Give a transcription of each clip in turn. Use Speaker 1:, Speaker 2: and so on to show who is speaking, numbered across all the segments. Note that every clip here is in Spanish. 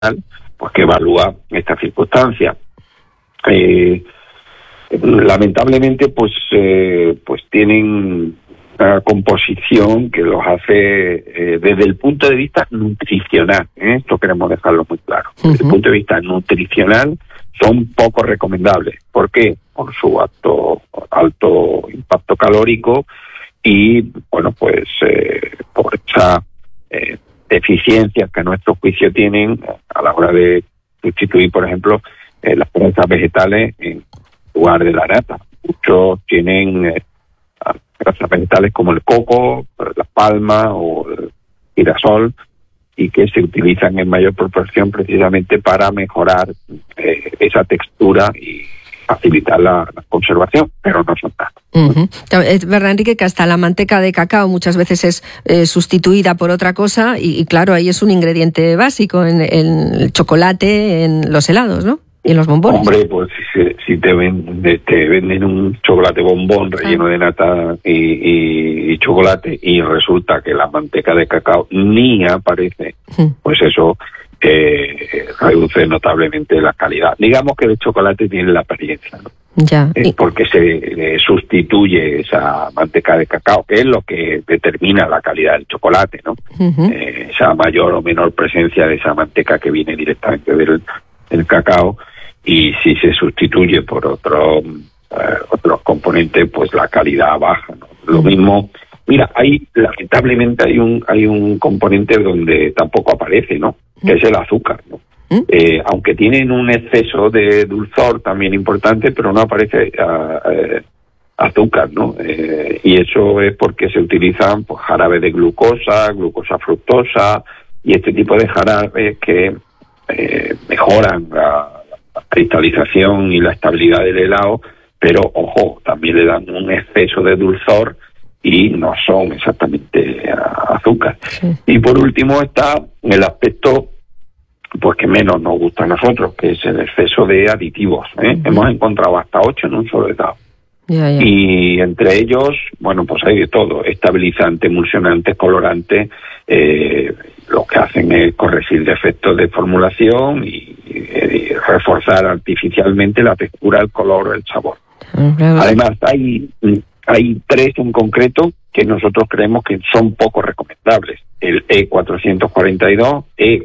Speaker 1: pues que evalúa esta circunstancia. Lamentablemente, pues tienen una composición que los hace desde el punto de vista nutricional, esto queremos dejarlo muy claro. Desde el punto de vista nutricional son poco recomendables. ¿Por qué? Por su alto impacto calórico y, bueno, pues por esa deficiencias que a nuestro juicio tienen a la hora de sustituir, por ejemplo, las grasas vegetales en lugar de la nata. Muchos tienen grasas vegetales como el coco, la palma o el girasol, y que se utilizan en mayor proporción precisamente para mejorar esa textura y facilitar la conservación, pero no son tantos.
Speaker 2: Es verdad, Enrique, que hasta la manteca de cacao muchas veces es sustituida por otra cosa y claro, ahí es un ingrediente básico en el chocolate, en los helados, ¿no? Y en los bombones.
Speaker 1: Hombre, pues si te venden un chocolate bombón relleno de nata y chocolate y resulta que la manteca de cacao ni aparece, pues eso reduce notablemente la calidad. Digamos que el chocolate tiene la apariencia, ¿no?
Speaker 2: Ya.
Speaker 1: Porque se sustituye esa manteca de cacao, que es lo que determina la calidad del chocolate, ¿no? Esa mayor o menor presencia de esa manteca que viene directamente del cacao, y si se sustituye por otros componentes, pues la calidad baja, ¿no? Lo mismo. Mira, lamentablemente hay un componente donde tampoco aparece, ¿no? Que es el azúcar, ¿no? Aunque tienen un exceso de dulzor también importante, pero no aparece azúcar, ¿no? Y eso es porque se utilizan, pues, jarabes de glucosa fructosa y este tipo de jarabes que mejoran la cristalización y la estabilidad del helado, pero ojo, también le dan un exceso de dulzor y no son exactamente azúcar. Sí. Y por último está el aspecto, pues, que menos nos gusta a nosotros, que es el exceso de aditivos. Hemos encontrado hasta 8 en un solo helado. Y entre ellos, bueno, pues hay de todo: estabilizantes, emulsionantes, colorantes. Lo que hacen es corregir defectos de formulación y reforzar artificialmente la textura, el color, el sabor. Además, hay 3 en concreto que nosotros creemos que son poco recomendables: el E442,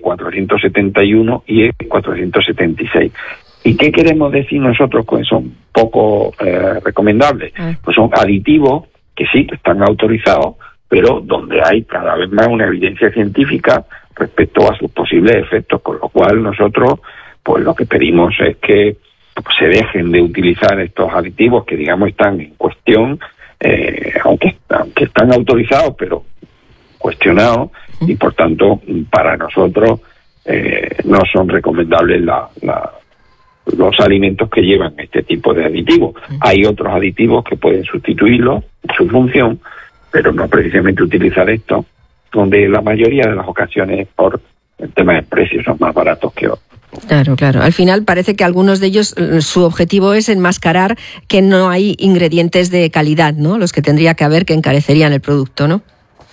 Speaker 1: E471 y E476. ¿Y qué queremos decir nosotros con son poco recomendables? Pues son aditivos que sí están autorizados, pero donde hay cada vez más una evidencia científica respecto a sus posibles efectos, con lo cual nosotros, pues, lo que pedimos es que se dejen de utilizar estos aditivos que, digamos, están en cuestión, aunque están autorizados, pero cuestionados, y por tanto para nosotros no son recomendables los alimentos que llevan este tipo de aditivos. Hay otros aditivos que pueden sustituirlos, su función, pero no precisamente utilizar esto, donde la mayoría de las ocasiones por el tema de precios son más baratos que otros.
Speaker 2: Claro. Al final parece que algunos de ellos, su objetivo es enmascarar que no hay ingredientes de calidad, ¿no? Los que tendría que haber, que encarecerían el producto, ¿no?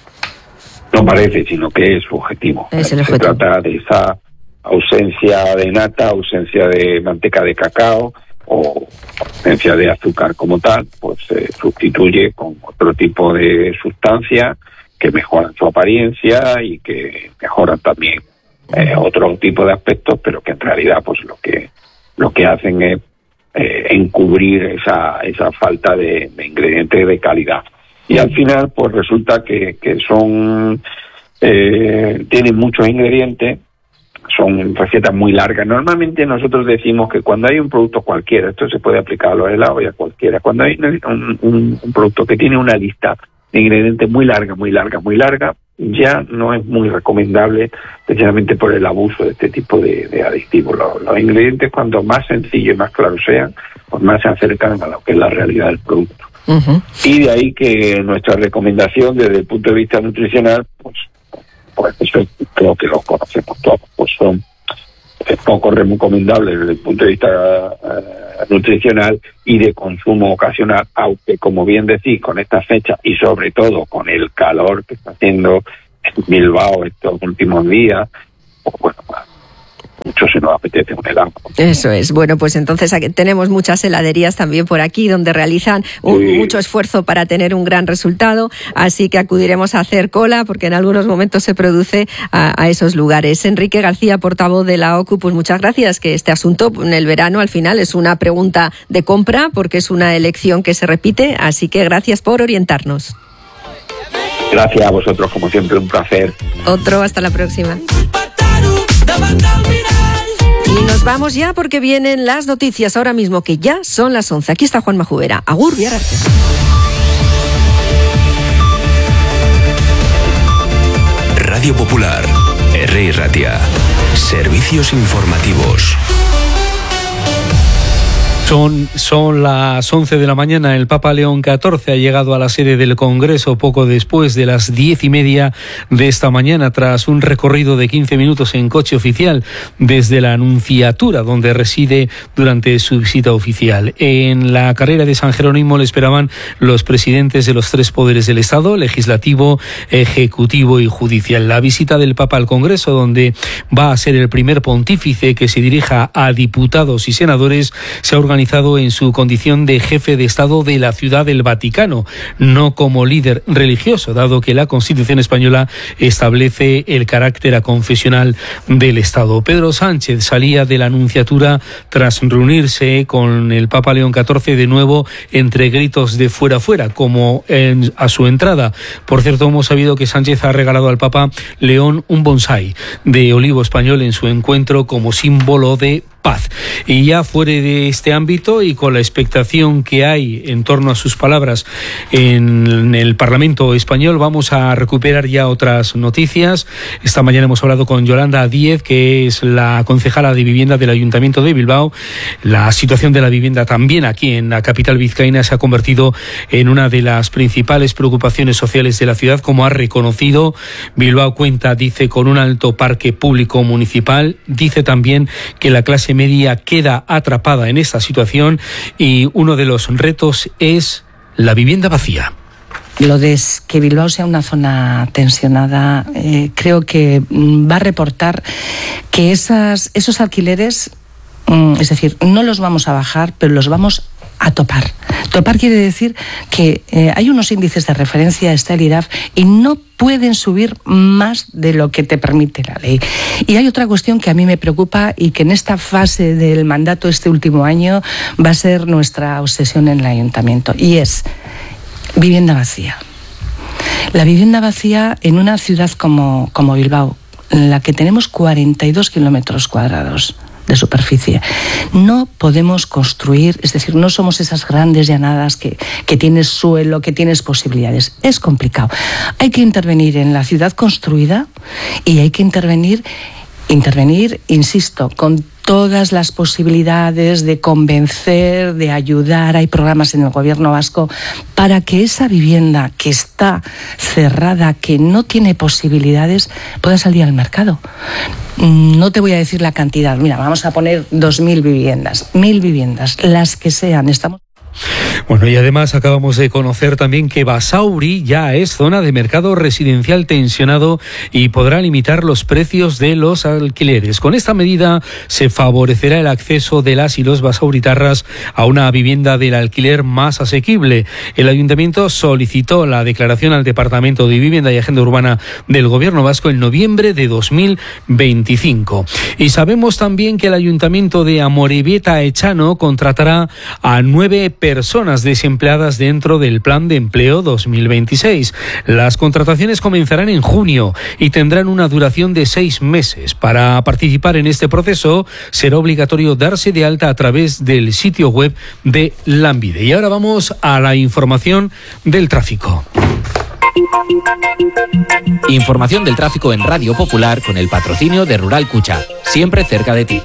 Speaker 1: No parece, sino que es su objetivo. Se trata de esa ausencia de nata, ausencia de manteca de cacao o ausencia de azúcar como tal, pues se sustituye con otro tipo de sustancia que mejoran su apariencia y que mejoran también otro tipo de aspectos, pero que en realidad, pues, lo que hacen es encubrir esa falta de ingredientes de calidad. Y al final, pues resulta que son tienen muchos ingredientes, son recetas muy largas. Normalmente nosotros decimos que cuando hay un producto cualquiera, esto se puede aplicar a los helados y a cualquiera, cuando hay un producto que tiene una lista de ingredientes muy larga, ya no es muy recomendable, precisamente por el abuso de este tipo de aditivos. Los ingredientes, cuanto más sencillos y más claros sean, pues más se acercan a lo que es la realidad del producto. Y de ahí que nuestra recomendación desde el punto de vista nutricional, pues eso creo que lo conocemos todos, pues son poco recomendables desde el punto de vista nutricional y de consumo ocasional, aunque, como bien decís, con esta fecha y sobre todo con el calor que está haciendo en Bilbao estos últimos días, pues bueno, mucho se nos apetece un helado.
Speaker 2: Eso es. Bueno, pues entonces aquí tenemos muchas heladerías también por aquí donde realizan mucho esfuerzo para tener un gran resultado, así que acudiremos a hacer cola porque en algunos momentos se produce a esos lugares. Enrique García, portavoz de la OCU, pues muchas gracias, que este asunto en el verano al final es una pregunta de compra porque es una elección que se repite, así que gracias por orientarnos.
Speaker 1: Gracias a vosotros, como siempre, un placer.
Speaker 2: Otro, hasta la próxima. Y nos vamos ya porque vienen las noticias ahora mismo, que ya son las 11. Aquí está Juan Majubera. Agur, Biararte.
Speaker 3: Radio Popular, R. Ratia. Servicios informativos.
Speaker 4: Son las 11 de la mañana. El Papa León XIV ha llegado a la sede del Congreso poco después de las 10:30 de esta mañana, tras un recorrido de 15 minutos en coche oficial desde la Nunciatura, donde reside durante su visita oficial. En la carrera de San Jerónimo le esperaban los presidentes de los tres poderes del Estado, legislativo, ejecutivo y judicial. La visita del Papa al Congreso, donde va a ser el primer pontífice que se dirija a diputados y senadores, se ha organizado en su condición de jefe de Estado de la Ciudad del Vaticano, no como líder religioso, dado que la Constitución española establece el carácter aconfesional del Estado. Pedro Sánchez salía de la Nunciatura tras reunirse con el Papa León XIV de nuevo entre gritos de fuera fuera, como a su entrada. Por cierto, hemos sabido que Sánchez ha regalado al Papa León un bonsái de olivo español en su encuentro como símbolo de paz. Y ya fuera de este ámbito y con la expectación que hay en torno a sus palabras en el Parlamento español, vamos a recuperar ya otras noticias. Esta mañana hemos hablado con Yolanda Díez, que es la concejala de vivienda del Ayuntamiento de Bilbao. La situación de la vivienda también aquí en la capital vizcaína se ha convertido en una de las principales preocupaciones sociales de la ciudad, como ha reconocido. Bilbao cuenta, dice, con un alto parque público municipal. Dice también que la clase media queda atrapada en esta situación y uno de los retos es la vivienda vacía.
Speaker 5: Lo de que Bilbao sea una zona tensionada, creo que va a reportar que esos alquileres, es decir, no los vamos a bajar, pero los vamos a topar. Topar quiere decir que hay unos índices de referencia, está el IRAF, y no pueden subir más de lo que te permite la ley. Y hay otra cuestión que a mí me preocupa y que en esta fase del mandato este último año va a ser nuestra obsesión en el ayuntamiento, y es vivienda vacía. La vivienda vacía en una ciudad como Bilbao, en la que tenemos 42 kilómetros cuadrados de superficie. No podemos construir, es decir, no somos esas grandes llanadas que tienes suelo, que tienes posibilidades. Es complicado. Hay que intervenir en la ciudad construida y hay que intervenir, insisto, con todas las posibilidades de convencer, de ayudar. Hay programas en el gobierno vasco para que esa vivienda que está cerrada, que no tiene posibilidades, pueda salir al mercado. No te voy a decir la cantidad. Mira, vamos a poner 2.000 viviendas, 1.000 viviendas, las que sean.
Speaker 4: Bueno, y además acabamos de conocer también que Basauri ya es zona de mercado residencial tensionado y podrá limitar los precios de los alquileres. Con esta medida se favorecerá el acceso de las y los basauritarras a una vivienda del alquiler más asequible. El Ayuntamiento solicitó la declaración al Departamento de Vivienda y Agenda Urbana del Gobierno Vasco en noviembre de 2025. Y sabemos también que el Ayuntamiento de Amorebieta Echano contratará a 9 personas desempleadas dentro del Plan de Empleo 2026. Las contrataciones comenzarán en junio y tendrán una duración de 6 meses. Para participar en este proceso será obligatorio darse de alta a través del sitio web de Lanbide. Y ahora vamos a la información del tráfico.
Speaker 6: Información del tráfico en Radio Popular con el patrocinio de Rural Cucha, siempre cerca de ti.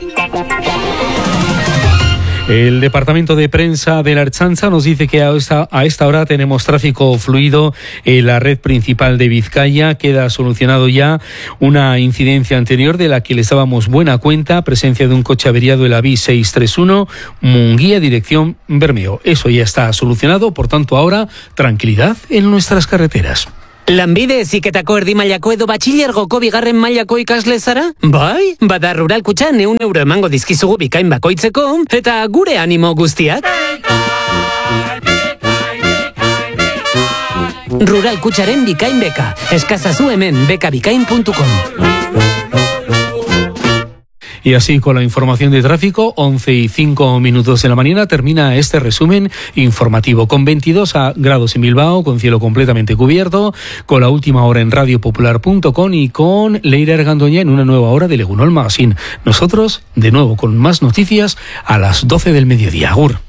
Speaker 4: El departamento de prensa de la Ertzaintza nos dice que a esta hora tenemos tráfico fluido en la red principal de Vizcaya. Queda solucionado ya una incidencia anterior de la que les dábamos buena cuenta, presencia de un coche averiado en la B631, Munguía, dirección Bermeo. Eso ya está solucionado, por tanto ahora tranquilidad en nuestras carreteras.
Speaker 7: Lanbide heziketako erdi mailako edo batxilergoko bigarren mailako ikasle zara? Bai, bada Rural Kutxa 100 euro emango dizkizugu bikain bakoitzeko, eta gure animo guztiak. Rural Kutxaren bikain beka. Eskazazu hemen bekabikain.com.
Speaker 4: Y así, con la información de tráfico, 11:05 de la mañana, termina este resumen informativo. Con 22 grados en Bilbao, con cielo completamente cubierto, con la última hora en radiopopular.com y con Leire Argandoña en una nueva hora de Legunol Magazine. Nosotros, de nuevo, con más noticias a las 12 del mediodía. Agur.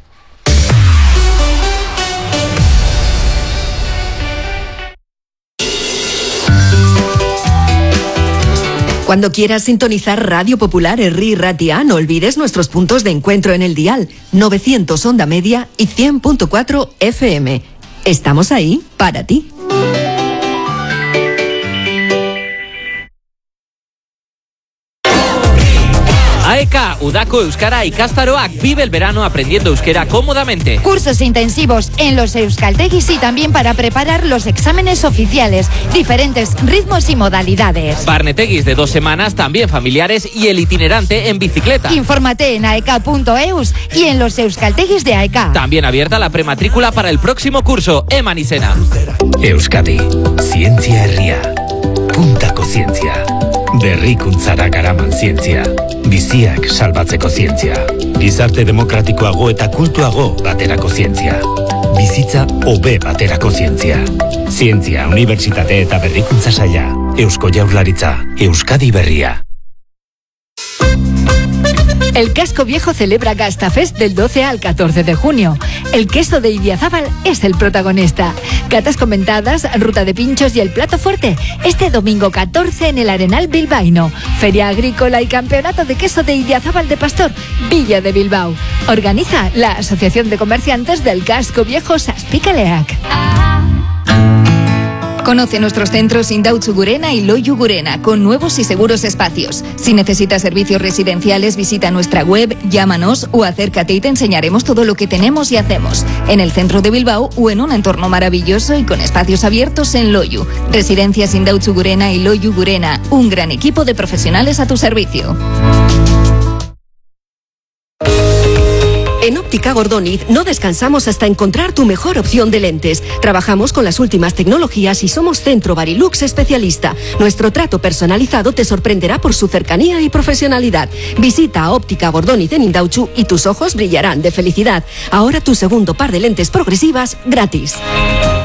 Speaker 8: Cuando quieras sintonizar Radio Popular Herri Ratia, no olvides nuestros puntos de encuentro en el dial 900 onda media y 100.4 FM. Estamos ahí para ti.
Speaker 6: AEK, Udako Euskara Ikastaroak, vive el verano aprendiendo euskera cómodamente.
Speaker 9: Cursos intensivos en los euskaltegis y también para preparar los exámenes oficiales, diferentes ritmos y modalidades.
Speaker 6: Barnetegis de 2 semanas, también familiares, y el itinerante en bicicleta.
Speaker 9: Infórmate en aek.eus y en los euskaltegis de AEK.
Speaker 6: También abierta la prematrícula para el próximo curso, Eman Isena.
Speaker 3: Euskadi, zientzia herria. Puntako zientzia. Berrikuntzara garaman zientzia. Biziak salbatzeko zientzia. Gizarte demokratikoago eta kultuago baterako zientzia. Bizitza hobe baterako zientzia. Zientzia, Unibertsitate eta Berrikuntza Saila. Eusko Jaurlaritza, Euskadi Berria.
Speaker 9: El Casco Viejo celebra Gastafest del 12 al 14 de junio. El queso de Idiazábal es el protagonista. Catas comentadas, ruta de pinchos y el plato fuerte. Este domingo 14 en el Arenal bilbaíno. Feria agrícola y campeonato de queso de Idiazábal de Pastor, Villa de Bilbao. Organiza la Asociación de Comerciantes del Casco Viejo Saspicaleac.
Speaker 10: Conoce nuestros centros Indautxu Gurena y Loiu Gurena, con nuevos y seguros espacios. Si necesitas servicios residenciales, visita nuestra web, llámanos o acércate y te enseñaremos todo lo que tenemos y hacemos. En el centro de Bilbao o en un entorno maravilloso y con espacios abiertos en Loiu. Residencias Indautxu Gurena y Loiu Gurena, un gran equipo de profesionales a tu servicio.
Speaker 8: En Óptica Gordoniz no descansamos hasta encontrar tu mejor opción de lentes. Trabajamos con las últimas tecnologías y somos Centro Barilux especialista. Nuestro trato personalizado te sorprenderá por su cercanía y profesionalidad. Visita a Óptica Gordoniz en Indautxu y tus ojos brillarán de felicidad. Ahora tu segundo par de lentes progresivas gratis.